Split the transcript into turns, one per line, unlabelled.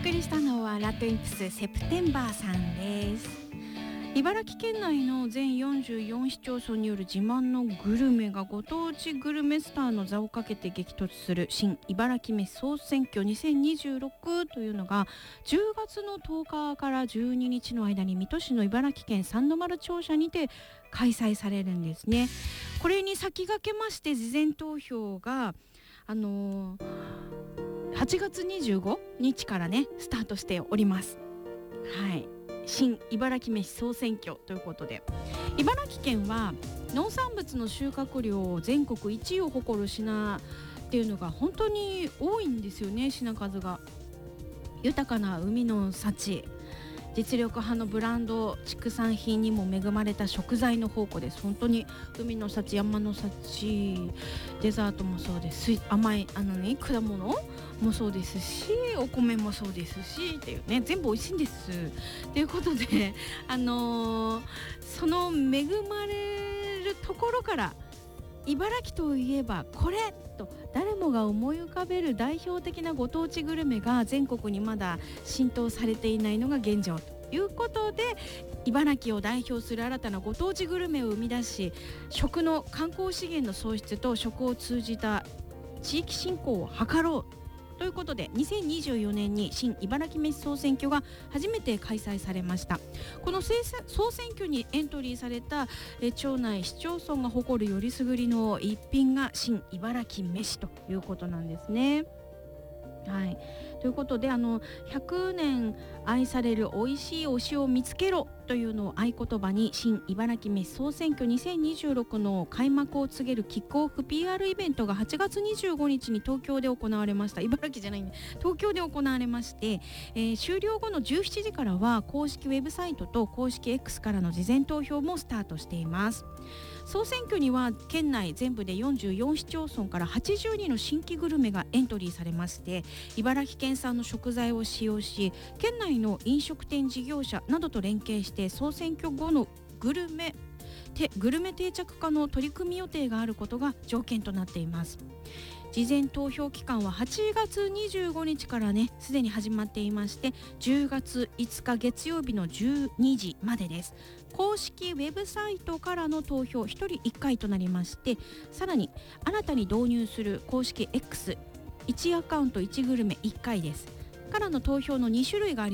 送りしたのはラトゥンプスセプテンバーさんです。茨城県内の全44市町村による自慢のグルメがご当地グルメスターの座をかけて激突する新茨城飯総選挙2026というのが10月の10日から12日の間に水戸市の茨城県三の丸庁舎にて開催されるんですね。これに先駆けまして事前投票が8月25日からねスタートしております。はい、新茨城飯総選挙ということで、茨城県は農産物の収穫量全国1位を誇る品っていうのが本当に多いんですよね。品数が豊かな海の幸、実力派のブランド畜産品にも恵まれた食材の宝庫です。本当に海の幸、山の幸、デザートもそうです、甘い果物もそうですし、お米もそうですしっていうね、全部美味しいんですということで、その恵まれるところから茨城といえばこれと誰もが思い浮かべる代表的なご当地グルメが全国にまだ浸透されていないのが現状ということで、茨城を代表する新たなご当地グルメを生み出し、食の観光資源の創出と食を通じた地域振興を図ろうということで、2024年に新茨城飯総選挙が初めて開催されました。この総選挙にエントリーされた町内市町村が誇るよりすぐりの一品が新茨城飯ということなんですね。はい、ということで100年愛される美味しい推しを見つけろというのを合言葉に、新茨城飯総選挙2026の開幕を告げるキックオフ PR イベントが8月25日に東京で行われました。茨城じゃないんで東京で行われまして、終了後の17時からは公式ウェブサイトと公式 X からの事前投票もスタートしています。総選挙には県内全部で44市町村から82の新規グルメがエントリーされまして、茨城県産の食材を使用し、県内の飲食店事業者などと連携して総選挙後のグルメ定着化の取り組み予定があることが条件となっています。事前投票期間は8月25日からねすでに始まっていまして、10月5日月曜日の12時までです。公式ウェブサイトからの投票1人1回となりまして、さらに新たに導入する公式 X1 アカウント1グルメ1回ですからの投票の2種類があり